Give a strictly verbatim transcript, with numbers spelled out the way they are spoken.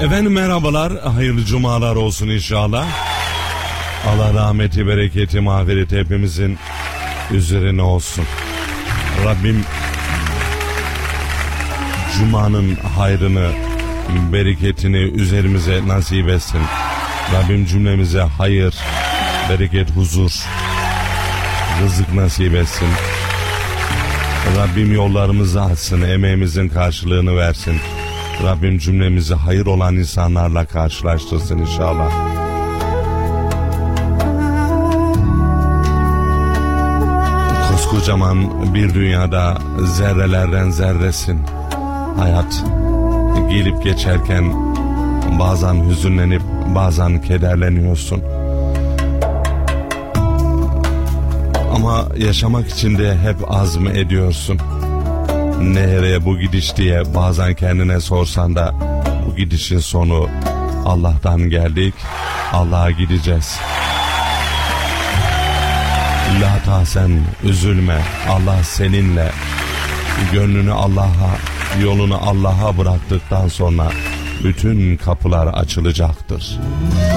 Efendim merhabalar, hayırlı cumalar olsun inşallah. Allah rahmeti, bereketi, mağfireti hepimizin üzerine olsun. Rabbim Cuma'nın hayrını, bereketini üzerimize nasip etsin. Rabbim cümlemize hayır, bereket, huzur, rızık nasip etsin. Rabbim yollarımızı açsın, emeğimizin karşılığını versin. Rabbim cümlemizi hayır olan insanlarla karşılaştırsın inşallah. Koskocaman bir dünyada zerrelerden zerresin. Hayat gelip geçerken bazen hüzünlenip bazen kederleniyorsun. Ama yaşamak için de hep azm ediyorsun. Nereye bu gidiş diye bazen kendine sorsan da bu gidişin sonu Allah'tan geldik, Allah'a gideceğiz. La tahsen, üzülme, Allah seninle. Gönlünü Allah'a, yolunu Allah'a bıraktıktan sonra bütün kapılar açılacaktır.